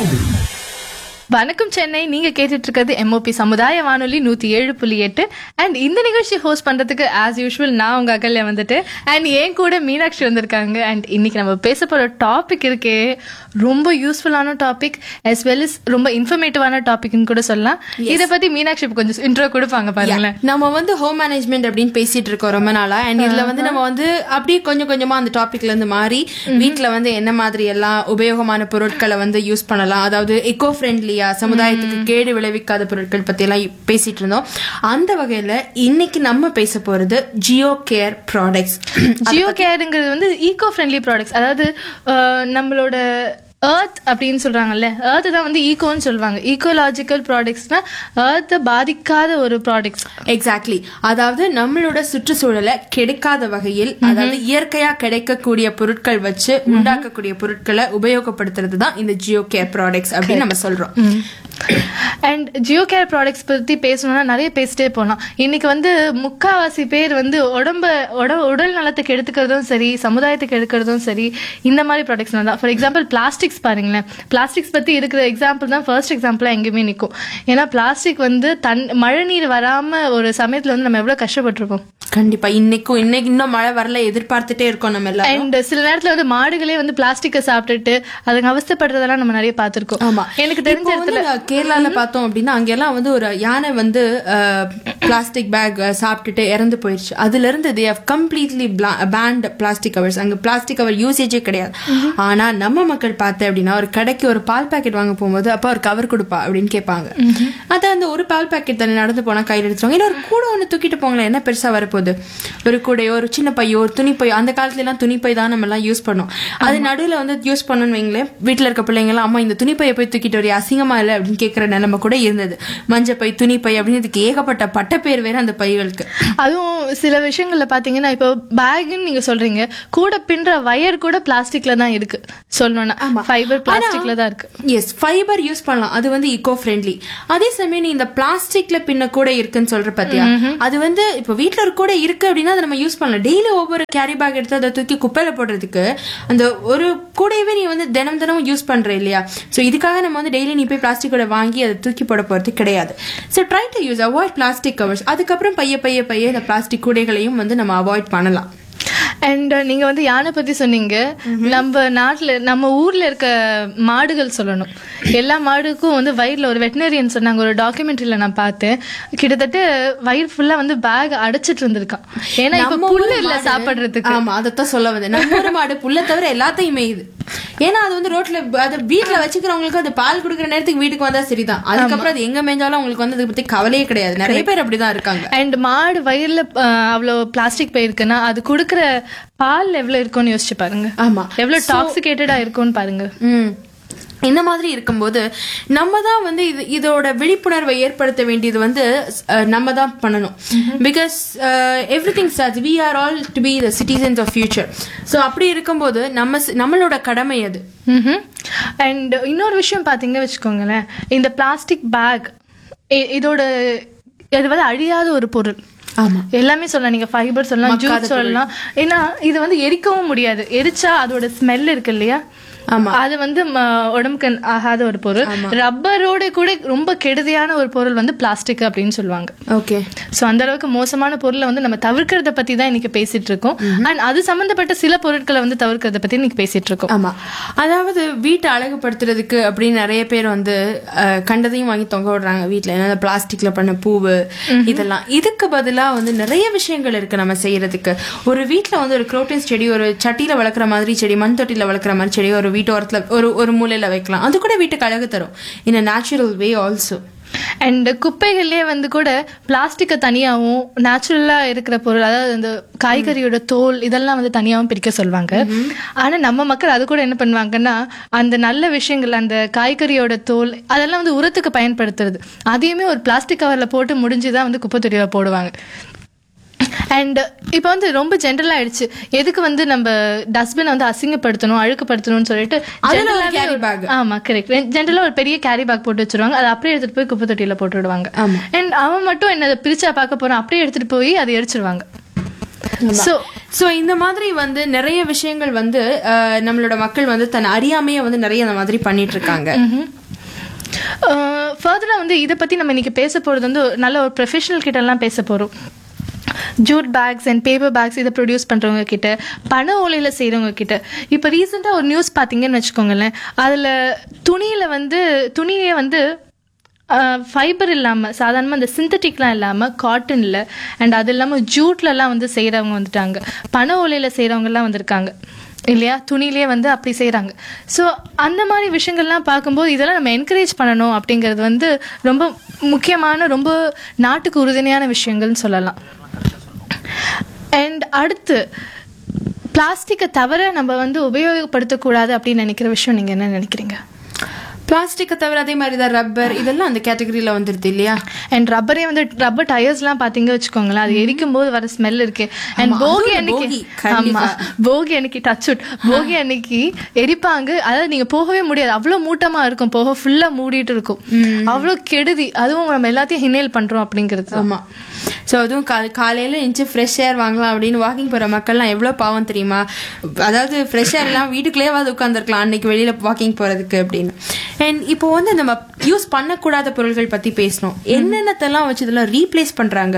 வணக்கம் சென்னை. நீங்க கேட்டுட்டு இருக்கிறது MOP சமுதாய வானொலி 107.8. அண்ட் இந்த நிகழ்ச்சி ஹோஸ்ட் பண்றதுக்கு ஆஸ் யூஷுவல் நான் உங்க அகல்யா வந்துட்டு அண்ட் என் கூட மீனாட்சி வந்திருக்காங்க. அண்ட் இன்னைக்கு நம்ம பேச போற டாபிக் இருக்கே ரொம்ப யூஸ்ஃபுல்லான டாபிக் as well as ரொம்ப இன்ஃபர்மேட்டிவான டாபிக்னு கூட சொல்லலாம். இதை பத்தி மீனாட்சி கொஞ்சம் இன்ட்ரோ கொடுப்பாங்க பாருங்களேன். நம்ம ஹோம் மேனேஜ்மெண்ட் அப்படின்னு பேசிட்டு இருக்கோம் ரொம்ப நாளா. அண்ட் இதுல நம்ம அப்படியே கொஞ்சம் கொஞ்சமா அந்த டாபிக்ல இருந்து மாறி வீட்டுல என்ன மாதிரி எல்லாம் உபயோகமான பொருட்களை யூஸ் பண்ணலாம், அதாவது எக்கோ ஃப்ரெண்ட்லியா சமுதாயத்துக்கு கேடு விளைவிக்காத பொருட்கள் பத்தி எல்லாம் பேசிட்டு இருந்தோம். அந்த வகையில இன்னைக்கு நம்ம பேச போறது Jio care products. Jio கேருங்கிறது eco friendly products. அதாவது நம்மளோட எர்த் அப்படின்னு சொல்றாங்கல்ல, எர்த் தான் ஈகோன்னு சொல்லுவாங்க. ஈகோலாஜிக்கல் ப்ராடக்ட்ஸ்னா எர்த்தை பாதிக்காத ஒரு ப்ராடக்ட்ஸ். எக்ஸாக்ட்லி. அதாவது நம்மளோட சுற்றுச்சூழலை கெடுக்காத வகையில், அதாவது இயற்கையா கிடைக்கக்கூடிய பொருட்கள் வச்சு உண்டாக்கக்கூடிய பொருட்களை உபயோகப்படுத்துறது தான் இந்த ஜியோ கேர் ப்ராடக்ட்ஸ் அப்படின்னு நம்ம சொல்றோம். அண்ட் ஜியோ கேர் ப்ராடக்ட்ஸ் பத்தி பேசணும்னா நிறைய பேசிட்டே போகலாம். இன்னைக்கு முக்காவாசி பேர் உடல் நலத்துக்கு எடுத்துக்கிறதும் சரி, சமுதாயத்துக்கு எடுக்கிறதும் சரி, இந்த மாதிரி ப்ராடக்ட்ஸ் தான். ஃபார் எக்ஸாம்பிள் பிளாஸ்டிக்ஸ் பாருங்களேன். பிளாஸ்டிக்ஸ் பத்தி இருக்கிற எக்ஸாம்பிள் தான் ஃபர்ஸ்ட் எக்ஸாம்பிளா எங்கேயுமே நிற்கும். ஏன்னா பிளாஸ்டிக் மழை நீர் வராம ஒரு சமயத்துல நம்ம எவ்வளவு கஷ்டப்பட்டிருப்போம். கண்டிப்பா இன்னும் மழை வரல எதிர்பார்த்துட்டே இருக்கோம் நம்ம எல்லாம். அண்ட் சில நேரத்துல மாடுகளே பிளாஸ்டிக்கை சாப்பிட்டுட்டு அதுங்க அவஸ்தைப்படுறதெல்லாம் நம்ம நிறைய பார்த்திருக்கோம். ஆமா, எனக்கு தெரிஞ்ச இடத்துல கேரளால பார்த்தோம் அப்படின்னா அங்கெல்லாம் ஒரு யானை பிளாஸ்டிக் பேக் சாப்பிட்டுட்டு இறந்து போயிடுச்சு. அதுல இருந்து they have completely banned plastic covers. அங்க பிளாஸ்டிக் கவர் யூசேஜே கிடையாது. ஆனா நம்ம மக்கள் பார்த்த அப்படின்னா ஒரு கடைக்கு ஒரு பால் பாக்கெட் வாங்க போகும்போது அப்ப ஒரு கவர் கொடுப்பா அப்படின்னு கேட்பாங்க. அத அந்த ஒரு பால் பாக்கெட் தானே நடந்து போனா கையில் எடுத்துருவாங்க. இல்ல ஒரு கூட ஒண்ணு தூக்கிட்டு போங்களேன், என்ன பெருசா வரப்போகுது. ஒரு கூடையோ ஒரு சின்ன பையோ ஒரு துணி பையோ, அந்த காலத்துல எல்லாம் துணி பை தான் நம்ம எல்லாம் யூஸ் பண்ணோம். அது நடுவுல யூஸ் பண்ணணும்னு வைங்களேன், வீட்டுல இருக்க பிள்ளைங்க எல்லாம் அம்மா இந்த துணி பையை போய் தூக்கிட்டு வரையா அசிங்கமா இல்ல அப்படின்னு கேட்கிற நிலைமை கூட இருந்தது. மஞ்சள் பை, துணி பை அப்படின்னு இதுக்கு ஏகப்பட்ட பட்ட பேர் வேற அந்த பைகளுக்கு. அதுவும் சில விஷயங்கள்ல பாத்தீங்கன்னா இப்போ பேக்னு நீங்க சொல்றீங்க, கூட பின்ற வயர் கூட பிளாஸ்டிக்ல தான் இருக்கு சொல்லணும்னா. ஃபைபர் பிளாஸ்டிக்ல தான் இருக்கு. எஸ், ஃபைபர் யூஸ் பண்ணலாம், அது ஈகோ ஃப்ரெண்ட்லி. அதே சமயம் நீ இந்த பிளாஸ்டிக்ல பின்ன கூட இருக்குன்னு சொல்ற பாத்தியா, அது இப்ப வீட்டுல ஒரு கூட இருக்கு அப்படின்னா அதை நம்ம யூஸ் பண்ணலாம். டெய்லி ஒவ்வொரு கேரி பேக் எடுத்து அதை தூக்கி குப்பையில போடுறதுக்கு அந்த ஒரு கூடையவே நீ தினம் யூஸ் பண்ற இல்லையா. சோ இதுக்காக நம்ம டெய்லி நீ போய் பிளாஸ்டிக் கூட வாங்கி அதை தூக்கி போட போறது கிடையாது. So try to use avoid plastic covers. அதுக்கப்புறம் பைய இந்த பிளாஸ்டிக் கூடைகளையும் நம்ம அவாய்ட் பண்ணலாம். அண்ட் நீங்க யானை பத்தி சொன்னீங்க. நம்ம நாட்டுல நம்ம ஊர்ல இருக்க மாடுகள் சொல்லணும். எல்லா மாடுக்கும் வயிறுல ஒரு வெட்டினரியன் சொன்னாங்க, ஒரு டாக்குமெண்ட்ரியில நான் பார்த்தேன். கிட்டத்தட்ட வயிறு ஃபுல்லா பேக் அடைச்சிட்டு இருந்திருக்கான். ஏன்னா இப்ப புல்லு இல்ல சாப்பிடுறதுக்கு. ஆமா, அதத்தான் சொல்ல வந்தேன். நம்ம மாடு புல்ல தவிர எல்லாத்தையுமே இது. ஏன்னா அது ரோட்ல அது வீட்டுல வச்சுக்கிறவங்களுக்கு அது பால் குடுக்குற நேரத்துக்கு வீட்டுக்கு வந்தா சரிதான். அதுக்கப்புறம் அது எங்க மேஞ்சாலும் அவங்களுக்கு அதை பத்தி கவலையே கிடையாது. நிறைய பேர் அப்படிதான் இருக்காங்க. அண்ட் மாடு வயிறுல அவ்வளவு பிளாஸ்டிக் பை இருக்குன்னா அது குடுக்குற பால் எவ்வளவு இருக்கும்னு யோசிச்சு பாருங்க. ஆமா, எவ்வளவு டாக்ஸிகேட்டடா இருக்கும்னு பாருங்க. இந்த மாதிரி இருக்கும்போது நம்ம தான் இதோட விழிப்புணர்வை ஏற்படுத்த வேண்டியது நம்ம தான் பண்ணணும். Because everything starts, we are all to be the citizens of future. So அப்படி இருக்கும்போது நம்மளோட கடமை அது. அண்ட் இன்னொரு விஷயம் பாத்தீங்கன்னா வச்சுக்கோங்களேன், இந்த பிளாஸ்டிக் பேக் இதோட இது அழியாத ஒரு பொருள். ஆமா, எல்லாமே சொல்லலாம். நீங்க ஃபைபர் சொல்லலாம், ஜூஸ் சொல்லலாம். ஏன்னா இது எரிக்கவும் முடியாது. எரிச்சா அதோட ஸ்மெல் இருக்கு இல்லையா, அது உடம்புக்கு ஆகாத ஒரு பொருள். ரப்பரோட கூட ரொம்ப கெடுதியான ஒரு பொருள் பிளாஸ்டிக் அப்படின்னு சொல்லுவாங்க. ஓகே, சோ அந்த அளவுக்கு மோசமான பொருளை நம்ம தவிர்க்கிறத பத்தி தான் இன்னைக்கு பேசிட்டு இருக்கோம். அண்ட் அது சம்பந்தப்பட்ட சில பொருட்களை தவிர்க்கிறத பத்தி இன்னைக்கு பேசிட்டு இருக்கோம். ஆமா, அதாவது வீட்டை அழகுபடுத்துறதுக்கு அப்படின்னு நிறைய பேர் கண்டதையும் வாங்கி தொங்க விடுறாங்க வீட்டுல. ஏன்னா பிளாஸ்டிக்ல பண்ண பூவு இதெல்லாம். இதுக்கு பதிலா நிறைய விஷயங்கள் இருக்கு நம்ம செய்யறதுக்கு. ஒரு வீட்டுல ஒரு குரோட்டன்ஸ் செடி, ஒரு சட்டியில வளர்க்குற மாதிரி செடி, மண் தொட்டில வளர்க்குற மாதிரி செடி ஒரு வீட்டோரத்துல ஒரு மூலையில வைக்கலாம். அது கூட வீட்டுக்கு அழகு தரும் இன் a natural way also. And குப்பைகள்லயே கூட பிளாஸ்டிக்கை தனியாவும் நேச்சுரலா இருக்கிற பொருள், அதாவது இந்த காய்கறியோட தோல் இதெல்லாம் தனியாவும் பிரிக்க சொல்லுவாங்க. ஆனா நம்ம மக்கள் அது கூட என்ன பண்ணுவாங்கன்னா, அந்த நல்ல விஷயங்கள் அந்த காய்கறியோட தோல் அதெல்லாம் உரத்துக்கு பயன்படுத்துறது, அதையுமே ஒரு பிளாஸ்டிக் கவர்ல போட்டு முடிஞ்சுதான் குப்பை தொட்டியில போடுவாங்க. அண்ட் இப்போ ரொம்ப ஜென்ரலா ஆயிடுச்சு. எதுக்கு நம்ம டஸ்ட்பின் அசிங்கப்படுத்தணும், அழுக்குப்படுத்தணும்னு சொல்லிட்டு ஆமா கரெக்ட், ஜென்ரலா ஒரு பெரிய கேரி பேக் போட்டு வச்சிருவாங்க. அதை அப்படியே எடுத்துட்டு போய் குப்பை தொட்டியில போட்டு விடுவாங்க. அண்ட் அவன் மட்டும் என்ன பிரிச்சா பார்க்க போறான், அப்படியே எடுத்துட்டு போய் அதை எரிச்சிருவாங்க. ஸோ இந்த மாதிரி வந்து நிறைய விஷயங்கள் வந்து நம்மளோட மக்கள் வந்து தன் அறியாமையே வந்து நிறைய அந்த மாதிரி பண்ணிட்டு இருக்காங்க. ஃபர்தராக வந்து இதை பற்றி நம்ம இன்னைக்கு பேச போகிறது வந்து நல்ல ஒரு ப்ரொஃபஷனல் கிட்டலாம் பேச போகிறோம். Jude packs and paper packs இதை ப்ரொடியூஸ் பண்ணுறவங்க கிட்ட, பனை ஓலையில் செய்கிறவங்க கிட்ட. இப்போ ரீசெண்டாக ஒரு நியூஸ் பார்த்தீங்கன்னு வச்சுக்கோங்களேன், அதில் துணியே வந்து ஃபைபர் இல்லாமல் சாதாரணமாக அந்த சிந்தட்டிக்லாம் இல்லாமல் காட்டனில் அண்ட் அது இல்லாமல் ஜூட்லலாம் வந்து செய்கிறவங்க வந்துட்டாங்க. பனை ஓலையில் செய்கிறவங்கலாம் வந்திருக்காங்க இல்லையா, துணியிலே வந்து அப்படி செய்கிறாங்க. ஸோ அந்த மாதிரி விஷயங்கள்லாம் பார்க்கும்போது இதெல்லாம் நம்ம என்கரேஜ் பண்ணணும் அப்படிங்கிறது வந்து ரொம்ப முக்கியமான, ரொம்ப நாட்டுக்கு உறுதுணையான விஷயங்கள்னு சொல்லலாம். அண்ட் அடுத்து பிளாஸ்டிக்கை தவிர நம்ம வந்து உபயோகப்படுத்தக்கூடாது அப்படின்னு நினைக்கிற விஷயம் நீங்கள் என்ன நினைக்கிறீங்க? பிளாஸ்டிக்கை தவிர அதே மாதிரி தான் ரப்பர், இதெல்லாம் அந்த கேட்டகரியில வந்துருது இல்லையா. அண்ட் ரப்பரே வந்து ரப்பர் டயர்ஸ்லாம் பார்த்தீங்க வச்சுக்கோங்களேன், அது எரிக்கும் போது வர ஸ்மெல் இருக்கு. அண்ட் போகி அன்னைக்கு, ஆமா போகி அன்னைக்கு போகி அன்னைக்கு எரிப்பாங்க. அதாவது நீங்க போகவே முடியாது, அவ்வளோ மூட்டமா இருக்கும், போக ஃபுல்லா மூடிட்டு இருக்கும், அவ்வளோ கெடுதி. அதுவும் நம்ம எல்லாத்தையும் இன்ஹேல் பண்றோம் அப்படிங்கிறது. ஆமா. ஸோ அதுவும் காலையில் எஞ்சி ஃப்ரெஷ் ஏர் வாங்கலாம் அப்படின்னு வாக்கிங் போகிற மக்கள்லாம் எவ்வளோ பாவம் தெரியுமா. அதாவது ஃப்ரெஷ் ஏர்லாம் வீட்டுக்குள்ளேயாவது உட்காந்துருக்கலாம் அன்னைக்கு வெளியில் வாக்கிங் போகிறதுக்கு அப்படின்னு. அண்ட் இப்போ வந்து நம்ம யூஸ் பண்ணக்கூடாத பொருட்கள் பற்றி பேசணும். என்னென்னத்தெல்லாம் வச்சு இதெல்லாம் ரீப்ளேஸ் பண்ணுறாங்க.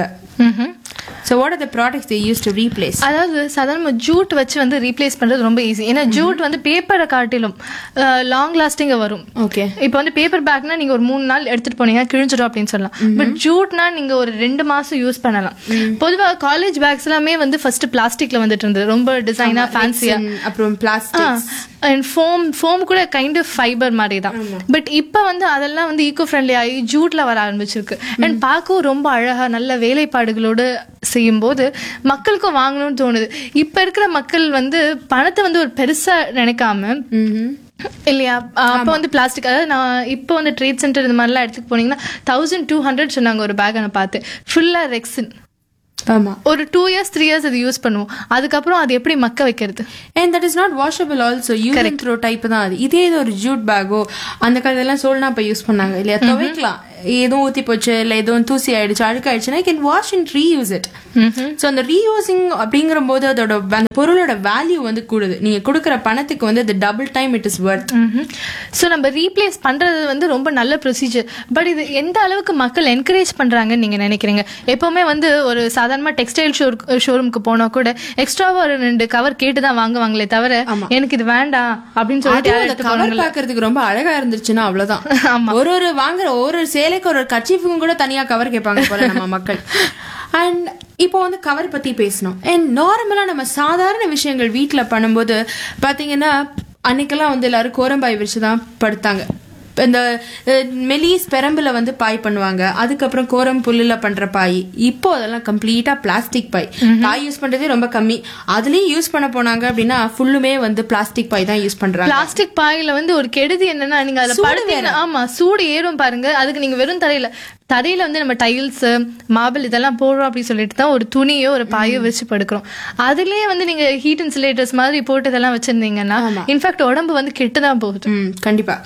So what are the products they use to replace? அதாவது சாதாரண ஜூட் வச்சு வந்து ரீப்ளேஸ் பண்றது ரொம்ப ஈஸி. ஏன்னா ஜூட் வந்து பேப்பரை காட்டிலும் லாங் லாஸ்டிங்கா வரும். ஓகே. இப்போ வந்து பேப்பர் பேக்னா நீங்க ஒரு 3 நாள் எடுத்துட்டு போனீங்க கிழிஞ்சிடும் அப்படின்னு சொல்லலாம். பட் ஜூட்னா நீங்க ஒரு 2 மாசம் யூஸ் பண்ணலாம். பொதுவாக காலேஜ் பேக்ஸ் எல்லாமே வந்து ஃபர்ஸ்ட் பிளாஸ்டிக்ல வந்துட்டு இருந்தது, ரொம்ப டிசைனா ஃபேன்சியா. அப்புறம் பிளாஸ்டிக் அண்ட் ஃபோம் கூட கைண்ட் ஆஃப் ஃபைபர் மாதிரி தான். பட் இப்போ வந்து அதெல்லாம் வந்து ஈகோ ஃப்ரெண்ட்லி ஆகி ஜூட்ல வர ஆரம்பிச்சிருக்கு. அண்ட் பார்க்கவும் ரொம்ப அழகா நல்ல வேலைப்பாடுகளோடு செய்யும்போது மக்களுக்கும் வாங்கணும்னு தோணுது. இப்ப இருக்கிற மக்கள் வந்து பணத்தை வந்து ஒரு பெருசா நினைக்காம இல்லையா, அப்போ வந்து பிளாஸ்டிக், அதாவது நான் இப்போ வந்து ட்ரேட் சென்டர் இந்த மாதிரிலாம் இடத்துக்கு போனீங்கன்னா 1200 சொன்னாங்க ஒரு பேக். நான் பார்த்தேன் ஃபுல்லா ரெக்ஸின். ஆமா, ஒரு 2 years 3 years அது யூஸ் பண்ணுவோம், அதுக்கப்புறம் அது எப்படி மக்க வைக்கிறது. and that is not washable also, use and throw type தான் அது. இதே ஒரு ஜூட் பேக்கோ அந்த காலத்துல சோல்னா இப்ப யூஸ் பண்ணாங்க இல்லையா, துவைக்கலாம். ஏதோ ஊத்தி போச்சு இல்ல ஏதோ தூசி ஆயிடுச்சு அழுக்கு ஆயிடுச்சுன்னா can wash and reuse it. So அந்த ரீயூசிங் அப்படிங்கிற போது அதோட அந்த பொருளோட வேல்யூ வந்து கூடுது. நீங்க கொடுக்குற பணத்துக்கு வந்து அது double time it is worth. So நம்ம ரீப்ளேஸ் பண்றது வந்து ரொம்ப நல்ல ப்ரொசீஜர். பட் இது எந்த அளவுக்கு மக்கள் என்கரேஜ் பண்றாங்கன்னு நீங்க நினைக்கிறீங்க? எப்பவுமே வந்து ஒரு சாதாரண டெக்ஸ்டைல் ஷோரூமுக்கு போனா கூட எக்ஸ்ட்ராவா ஒரு 2 கவர் கேட்டுதான் வாங்குவாங்களே தவிர எனக்கு இது வேண்டாம் அப்படின்னு சொல்லிட்டு கவர் பாக்குறதுக்கு ரொம்ப அழகா இருந்துச்சுன்னா அவ்வளவுதான். ஒரு வாங்குற ஒரு சேலைக்கு ஒரு கர்ச்சீஃபுக்கும் கூட தனியா கவர் கேட்பாங்க போல நம்ம மக்கள். அண்ட் இப்போ வந்து கவர் பத்தி பேசணும். அண்ட் நார்மலா நம்ம சாதாரண விஷயங்கள் வீட்டுல பண்ணும்போது பாத்தீங்கன்னா அன்னைக்கெல்லாம் வந்து எல்லாரும் கோரம்பாய் வச்சுதான் படுத்தாங்க. இந்த மெலிஸ் பெரம்புல வந்து பாய் பண்ணுவாங்க, அதுக்கப்புறம் கோரம் புல்லுல பண்ற பாய். இப்போ அதெல்லாம் கம்ப்ளீட்டா பிளாஸ்டிக் பாய் யூஸ் பண்றதே ரொம்ப கம்மி. அதுலயும் யூஸ் பண்ண போனாங்க அப்படின்னா ஃபுல்லுமே வந்து பிளாஸ்டிக் பாய் தான் யூஸ் பண்றாங்க. பிளாஸ்டிக் பாயில வந்து ஒரு கெடுதி என்னன்னா நீங்க அதுல படுத்தீங்கன்னா ஆமா சூடு ஏறும் பாருங்க. அதுக்கு நீங்க வெறும் தரையில வந்து நம்ம டைல்ஸ் மார்பிள் இதெல்லாம் போடுறோம் அப்படின்னு சொல்லிட்டு தான் ஒரு துணியோ ஒரு பாயோ வச்சு படுக்கிறோம். அதுலயே வந்து நீங்க ஹீட் இன்சுலேட்டர்ஸ் மாதிரி போட்டு இதெல்லாம் வச்சிருந்தீங்கன்னா இன்ஃபேக்ட் உடம்பு வந்து கெட்டுதான் போகுது. கண்டிப்பா.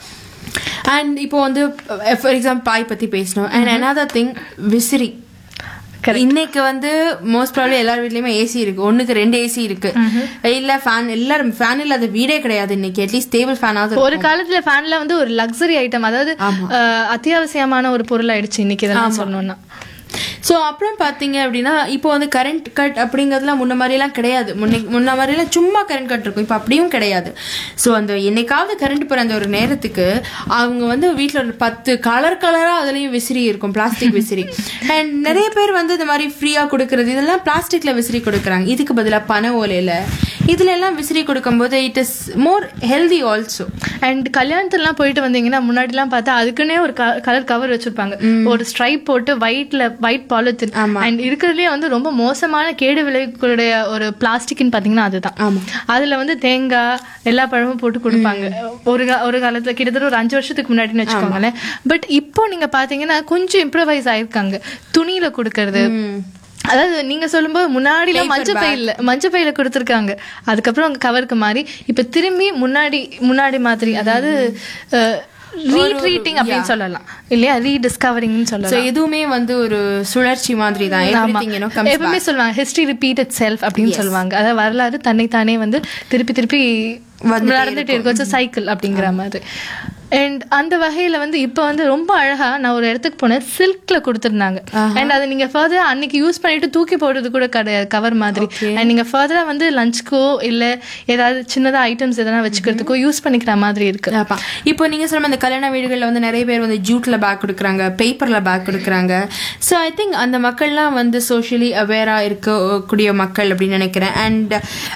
அண்ட் இப்போ வந்து ஃபார் எக்ஸாம்பிள் பாய் பத்தி பேசணும். அண்ட் another திங் விசிறி. இன்னைக்கு வந்து மோஸ்ட் ப்ராப்ளி எல்லார் வீட்லயுமே ஏசி இருக்கு, 1க்கு 2 ஏசி இருக்கு. இல்ல ஃபேன், எல்லாரும் ஃபேன் இல்லாத வீடே கிடையாது இன்னைக்கு. அட்லீஸ்ட் டேபிள் ஃபேன் ஆகுது. ஒரு காலத்துல ஃபேன்ல வந்து ஒரு லக்ஸரி ஐட்டம், அதாவது அத்தியாவசியமான ஒரு பொருள் ஆயிடுச்சு இன்னைக்கு இதெல்லாம் சொல்லணும்னா. ஸோ அப்புறம் பார்த்தீங்க அப்படின்னா இப்போ வந்து கரண்ட் கட் அப்படிங்கிறதுலாம் முன்ன மாதிரிலாம் கிடையாது. முன்ன மாதிரிலாம் சும்மா கரண்ட் கட் இருக்கும், இப்போ அப்படியும் கிடையாது. ஸோ அந்த என்னைக்காவது கரண்ட் போகிற அந்த ஒரு நேரத்துக்கு அவங்க வந்து வீட்டில் ஒரு 10 கலராக அதுலேயும் விசிறி இருக்கும், பிளாஸ்டிக் விசிறி. அண்ட் நிறைய பேர் வந்து இந்த மாதிரி ஃப்ரீயாக கொடுக்கறது இதெல்லாம் பிளாஸ்டிக்கில் விசிறி கொடுக்குறாங்க. இதுக்கு பதிலாக பனை ஓலையில் இதுல எல்லாம் விசிறி கொடுக்கும்போது it is more healthy also. And கல்யாணத்துலாம் போயிட்டு வந்தீங்கன்னா முன்னாடிலாம் பார்த்தா அதுக்குன்னே ஒரு கலர் கவர் வச்சிருப்பாங்க, ஒரு ஸ்ட்ரைப் போட்டு ஒயிட் பாலித்தீன். அண்ட் இருக்கிறதுலயே வந்து ரொம்ப மோசமான கேடு விளைவிக்கூடிய ஒரு பிளாஸ்டிக்னு பாத்தீங்கன்னா அதுதான். அதுல வந்து தேங்காய் எல்லா பழமும் போட்டு கொடுப்பாங்க. ஒரு காலத்துல கிட்டத்தட்ட ஒரு 5 வருஷத்துக்கு முன்னாடின்னு வச்சுக்கோங்களேன். பட் இப்போ நீங்க பாத்தீங்கன்னா கொஞ்சம் இம்ப்ரூவைஸ் ஆயிருக்காங்க. துணியில கொடுக்கறது, அதாவது நீங்க சொல்லும்போது முன்னாடில மஞ்சள் பையில கொடுத்துருக்காங்க, அதுக்கப்புறம் அவங்க கவருக்கு மாறி இப்ப திரும்பி முன்னாடி மாதிரி, அதாவது ரீட்ரீட்டிங் அப்படின்னு சொல்லலாம் இல்லையா, ரீடிஸ்கவரிங்னு So, சொல்லலாம். எதுவுமே வந்து ஒரு சுழற்சி மாதிரி தான். Everything, you know, comes எப்பவுமே back. சொல்லுவாங்க ஹிஸ்டரி ரிப்பீட் இட் செல்ஃப் அப்படின்னு சொல்லுவாங்க. அதாவது வரலாறு தன்னைத்தானே வந்து திருப்பி திருப்பி நடந்துட்டே இருக்கும், சைக்கிள் அப்படிங்கிற மாதிரி. அண்ட் அந்த வகையில வந்து இப்போ வந்து ரொம்ப அழகா நான் ஒரு இடத்துக்கு போனேன், சில்க்ல கொடுத்துருந்தாங்க. அண்ட் அதை நீங்க ஃபர்தரா அன்னைக்கு யூஸ் பண்ணிட்டு தூக்கி போடுறது கூட கிடையாது, கவர் மாதிரி. அண்ட் நீங்க ஃபர்தரா வந்து லஞ்சுக்கோ இல்ல ஏதாவது சின்னதா ஐட்டம்ஸ் எதனா வச்சுக்கிறதுக்கோ யூஸ் பண்ணிக்கிற மாதிரி இருக்கு. இப்போ நீங்க சொன்ன இந்த கல்யாண வீடுகள்ல வந்து நிறைய பேர் வந்து ஜூட்ல பேக் கொடுக்குறாங்க, பேப்பர்ல பேக் கொடுக்குறாங்க. ஸோ ஐ திங்க் அந்த மக்கள்லாம் வந்து சோஷியலி அவேரா இருக்கக்கூடிய மக்கள் அப்படின்னு நினைக்கிறேன். And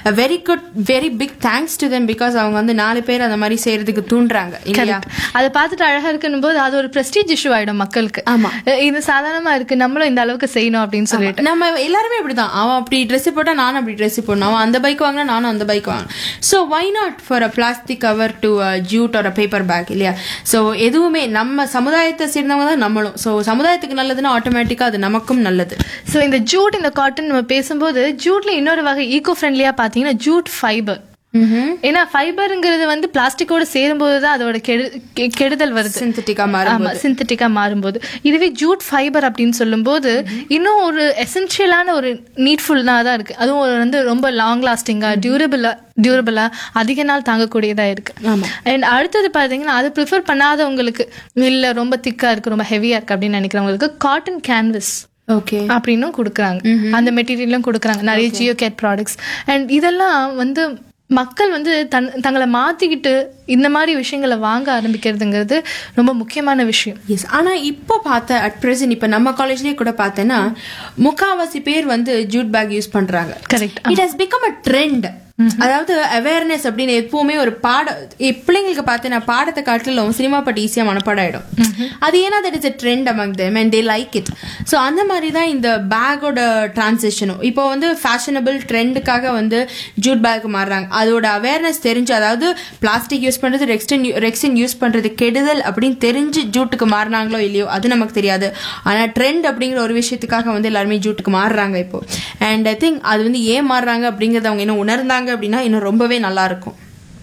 very big thanks to them, because அவங்க வந்து 4 பேர் அந்த மாதிரி செய்யறதுக்கு தூண்டுறாங்க இல்லையா. அதை பார்த்துட்டு அழகா இருக்குன்னு போது அது ஒரு பிரஸ்டீஜ் இஷ்யூ ஆயிடும் மக்களுக்கு. ஆமா, இது சாதாரணமா இருக்கு, நம்மளும் இந்த அளவுக்கு செய்யணும் அப்படின்னு சொல்லிட்டு. நம்ம எல்லாருமே இப்படிதான், அவன் அப்படி ட்ரெஸ் போட்டா நானும் அப்படி ட்ரெஸ் போடணும், அவன் அந்த பைக் வாங்கினா நானும் அந்த பைக் வாங்கணும். So why not for a plastic cover to Jude R a paper bag இல்லையா. ஸோ எதுவுமே நம்ம சமுதாயத்தை சேர்ந்தவங்க தான் நம்மளும். ஸோ சமுதாயத்துக்கு நல்லதுன்னா ஆட்டோமேட்டிக்கா அது நமக்கும் நல்லது. ஸோ இந்த ஜூட் இந்த காட்டன் நம்ம பேசும்போது ஜூட்ல இன்னொரு வகை ஈகோ ஃப்ரெண்ட்லியா பாத்தீங்கன்னா ஜூட் ஃபைபர். ஏன்னா ஃபைபருங்கிறது வந்து பிளாஸ்டிக்கோட சேரும்போது தான் அதோட கெடுதல் வருது, சிந்தட்டிக்கா மாறும்போது. இதுவே ஜூட் ஃபைபர் அப்படின்னு சொல்லும் போது இன்னும் ஒரு எசென்ஷியலான ஒரு நீட்ஃபுல்லா தான் இருக்கு. அதுவும் வந்து ரொம்ப லாங் லாஸ்டிங்கா டியூரபிளா அதிக நாள் தாங்கக்கூடியதா இருக்கு. அண்ட் அடுத்தது பாத்தீங்கன்னா அது ப்ரிஃபர் பண்ணாதவங்களுக்கு, இல்ல ரொம்ப திக்கா இருக்கு ரொம்ப ஹெவியா இருக்கு அப்படின்னு நினைக்கிறவங்களுக்கு காட்டன் கேன்வஸ் அப்படின்னும் கொடுக்குறாங்க. அந்த மெட்டீரியலும் கொடுக்குறாங்க, நிறைய ஜியோ கேட் ப்ராடக்ட்ஸ். அண்ட் இதெல்லாம் வந்து மக்கள் வந்து தங்களை மாத்திக்கிட்டு இந்த மாதிரி விஷயங்களை வாங்க ஆரம்பிக்கிறதுங்கிறது ரொம்ப முக்கியமான விஷயம். எஸ், ஆனா இப்போ பார்த்த அட் பிரசன்ட் இப்ப நம்ம காலேஜ்லயே கூட பார்த்தேன்னா முக்காவாசி பேர் வந்து ஜூட் பேக் யூஸ் பண்றாங்க. Correct. It has become a trend. அதாவது அவேர்னஸ் அப்படின்னு எப்பவுமே ஒரு பிள்ளைங்களுக்கு பார்த்தேன்னா பாடத்தை காட்டிலும் சினிமா பாட்டு ஈஸியா மனப்பாடம் ஆயிடும். அது ஏன்னா that is a trend among them and they like it. So அந்த மாதிரி தான் இந்த பேக்கோட டிரான்சிஷனும் இப்போ வந்து ஃபேஷனபிள் ட்ரெண்டுக்காக வந்து ஜூட் பேக் மாறுறாங்க. அதோட அவேர்னஸ் தெரிஞ்சு, அதாவது பிளாஸ்டிக் யூஸ் பண்றது ரெக்ஸின் யூஸ் பண்றது கெடுதல் அப்படின்னு தெரிஞ்சு ஜூட்டுக்கு மாறினாங்களோ இல்லையோ அது நமக்கு தெரியாது. ஆனா ட்ரெண்ட் அப்படிங்கிற ஒரு விஷயத்துக்காக வந்து எல்லாருமே ஜூட்டுக்கு மாறுறாங்க இப்போ. அண்ட் ஐ திங்க் அது வந்து ஏன் மாறுறாங்க அப்படிங்கறத அவங்க இன்னும் உணர்ந்தாங்க அப்படின்னா இன்னும் ரொம்பவே நல்லா இருக்கும்.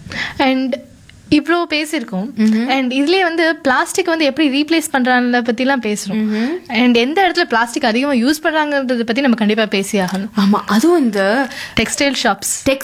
அண்ட் இவ்வளோ பேசியிருக்கோம். அண்ட் இதுலயே வந்து பிளாஸ்டிக் வந்து எப்படி ரீப்ளேஸ் பண்றாங்க பத்தி எல்லாம் பேசுறோம். அண்ட் எந்த இடத்துல பிளாஸ்டிக் அதிகமா யூஸ் பண்றாங்கன்றத பத்தி நம்ம கண்டிப்பா பேசி ஆகணும். ஆமா, அதுவும் இந்த டெக்ஸ்டைல் ஷாப்ஸ்